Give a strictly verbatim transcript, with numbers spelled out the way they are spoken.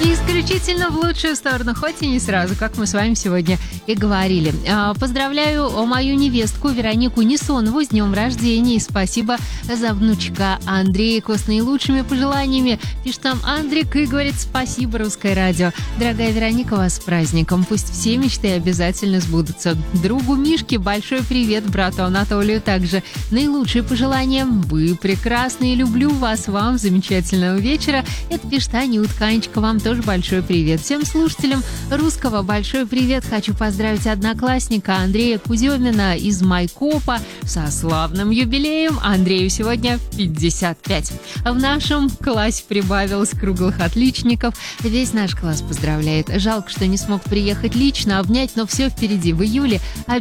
Исключительно в лучшую сторону, хоть и не сразу, как мы с вами сегодня и говорили. Поздравляю мою невестку Веронику Несонову с днем рождения и спасибо за внучка Андрейку с наилучшими пожеланиями. Пишет там Андрик и говорит: спасибо, Русское радио. Дорогая Вероника, вас с праздником. Пусть все мечты обязательно сбудутся. Другу Мишке большой привет, брату Анатолию также наилучшие пожелания. Вы прекрасные, люблю вас, вам замечательного вечера. Это пишет Анютка. Анечка, вам тоже большой привет. Всем слушателям Русского большой привет. Хочу поздравить одноклассника Андрея Куземина из Майкопа со славным юбилеем. Андрею сегодня пятьдесят пять. В нашем классе прибавилось круглых отличников. Весь наш класс поздравляет. Жалко, что не смог приехать лично, обнять, но все впереди. В июле